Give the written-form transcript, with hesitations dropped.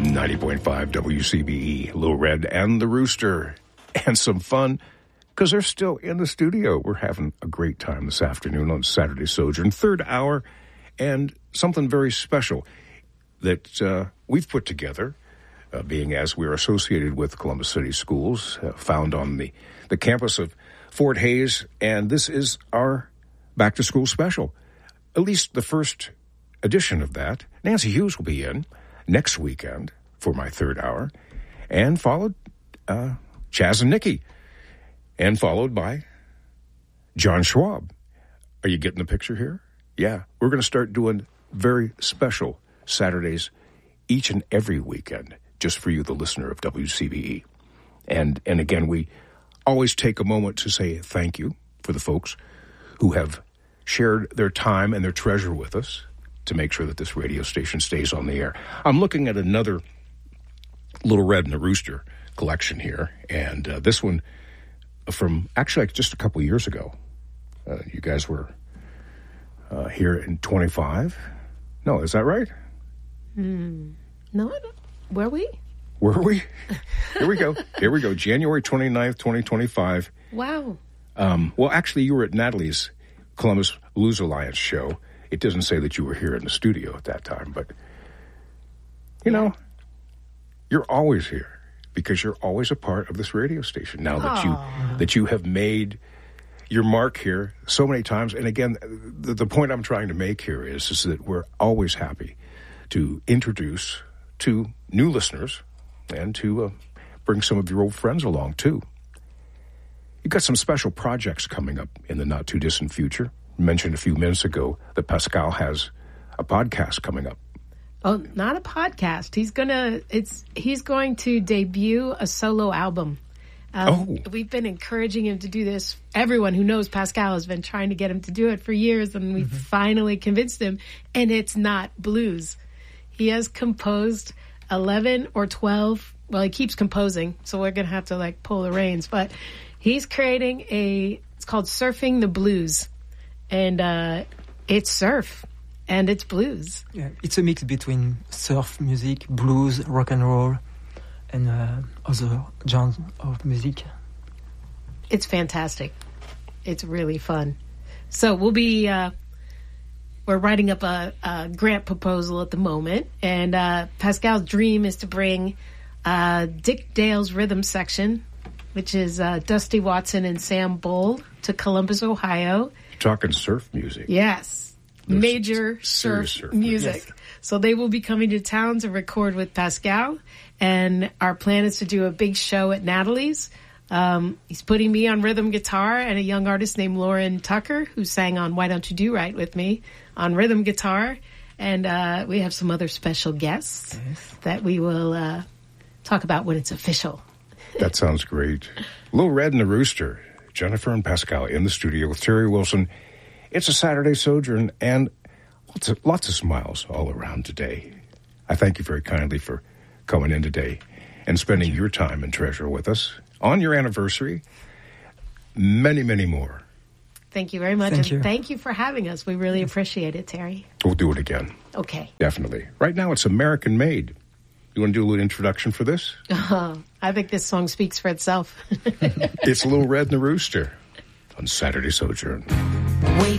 90.5 WCBE, Lil Red and the Rooster, and some fun, because they're still in the studio. We're having a great time this afternoon on Saturday Sojourn, third hour, and something very special that we've put together, being as we're associated with Columbus City Schools, found on the campus of Fort Hays, and this is our back-to-school special, at least the first edition of that. Nancy Hughes will be in next weekend for my third hour, and followed Chaz and Nikki, and followed by John Schwab. Are you getting the picture here? Yeah, we're going to start doing very special Saturdays each and every weekend, just for you, the listener of WCBE. And again, we always take a moment to say thank you for the folks who have shared their time and their treasure with us to make sure that this radio station stays on the air. I'm looking at another Little Red and the Rooster collection here, and this one from actually just a couple years ago. You guys were here in 25. No, is that right? No, were we? Were we? Here we go. Here we go. January 29th, 2025. Wow. Well, actually, you were at Natalie's Columbus Blues Alliance show. It doesn't say that you were here in the studio at that time, but, you know, you're always here because you're always a part of this radio station now that you have made your mark here so many times. And again, the point I'm trying to make here is that we're always happy to introduce to new listeners and to bring some of your old friends along, too. You've got some special projects coming up in the not-too-distant future. You mentioned a few minutes ago that Pascal has a podcast coming up. Oh, not a podcast. He's going to debut a solo album. We've been encouraging him to do this. Everyone who knows Pascal has been trying to get him to do it for years, and we finally convinced him. And it's not blues. He has composed 11 or 12. Well, he keeps composing, so we're going to have to pull the reins. But he's creating it's called Surfing the Blues. And it's surf and it's blues. Yeah, it's a mix between surf music, blues, rock and roll, and other genres of music. It's fantastic. It's really fun. So we'll be we're writing up a grant proposal at the moment, and Pascal's dream is to bring Dick Dale's rhythm section, which is Dusty Watson and Sam Bull, to Columbus, Ohio. Talking surf music. Yes. Major surf music. Yes. So they will be coming to town to record with Pascal. And our plan is to do a big show at Natalie's. He's putting me on rhythm guitar and a young artist named Lauren Tucker, who sang on Why Don't You Do Right with me, on rhythm guitar. And we have some other special guests that we will talk about when it's official. That sounds great. Lil Red and the Rooster. Jennifer and Pascal in the studio with Terry Wilson. It's a Saturday Sojourn, and lots of smiles all around today. I thank you very kindly for coming in today and spending your time and treasure with us on your anniversary. Many, many more. Thank you very much. Thank you for having us. We really appreciate it, Terry. We'll do it again. Okay. Definitely. Right now, it's American Made. You want to do a little introduction for this? I think this song speaks for itself. It's Lil Red and the Rooster on Saturday Sojourn.